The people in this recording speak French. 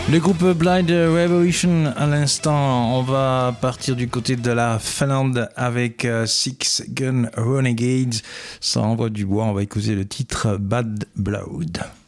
Le groupe Blind Revolution, à l'instant, on va partir du côté de la Finlande avec Six Gun Renegades. Ça envoie du bois, on va écouter le titre Bad Blood.